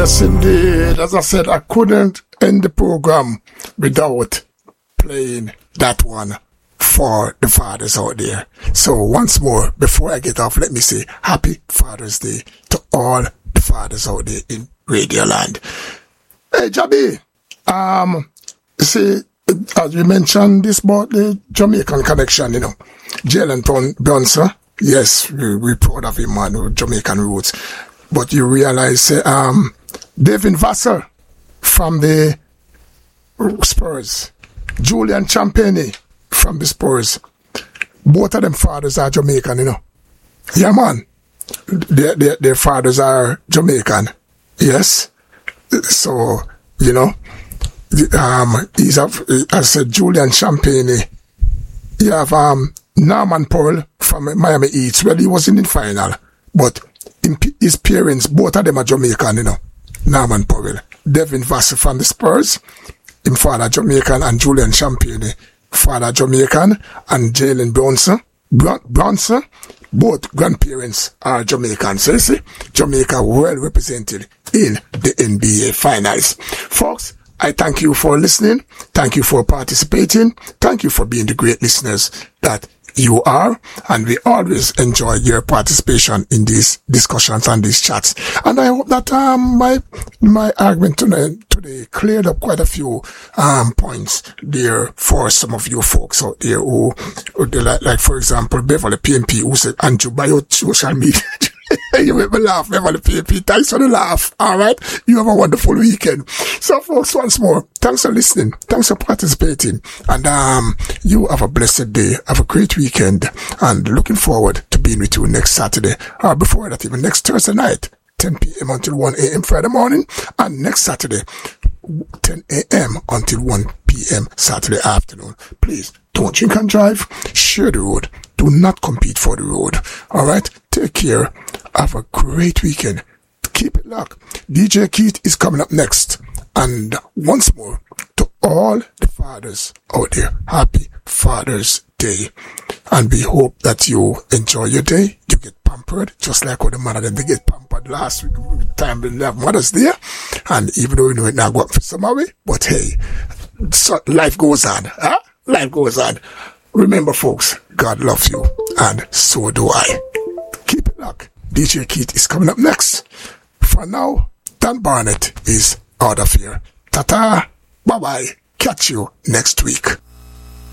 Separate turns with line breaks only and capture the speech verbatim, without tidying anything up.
Yes, indeed. As I said, I couldn't end the program without playing that one for the fathers out there. So once more, before I get off, let me say Happy Father's Day to all the fathers out there in Radio Land. Hey, Jabi, um, see, as you mentioned this about the Jamaican connection, you know, Jalen Brunson, yes, we, we're proud of him, man, with Jamaican roots. But you realize, uh, um, Devin Vassell from the Spurs, Julian Champagny from the Spurs, both of them fathers are Jamaican, you know. Yeah, man. Their, their, their fathers are Jamaican. Yes. So, you know, um, he's a, as I said, Julian Champagny. You have um, Norman Powell from Miami Heat. Well, he was in the final, but in his parents, both of them are Jamaican, you know. Norman Powell, Devin Vassell from the Spurs, him father Jamaican, and Julian Champagny, father Jamaican, and Jalen Brunson, Brunson, both grandparents are Jamaican. So you see, Jamaica well represented in the N B A Finals. Folks, I thank you for listening. Thank you for participating. Thank you for being the great listeners that you are, and we always enjoy your participation in these discussions and these chats. And I hope that um, my my argument today, today cleared up quite a few um, points there for some of you folks out there who, who like, like for example, Beverly P M P, who said, Andrew, by your social media. You make me laugh, Beverly P M P. Thanks for the laugh. All right. You have a wonderful weekend. So, folks, once more, thanks for listening. Thanks for participating. And um, you have a blessed day. Have a great weekend. And looking forward to being with you next Saturday. Or before that, even next Thursday night, ten p.m. until one a.m. Friday morning. And next Saturday, ten a.m. until one p.m. Saturday afternoon. Please don't drink and drive. Share the road. Do not compete for the road. All right. Take care. Have a great weekend. Keep it locked. D J Keith is coming up next. And once more, to all the fathers out there, happy Father's Day. And we hope that you enjoy your day. You get pampered, just like all the mother them, they get pampered last week, time we have Mother's Day. And even though we know it now go up for some way, but hey, so life goes on. Huh? Life goes on. Remember, folks, God loves you, and so do I. Keep it locked. D J Keith is coming up next. For now, Dan Barnett is out of here. Ta-ta. Bye-bye. Catch you next week.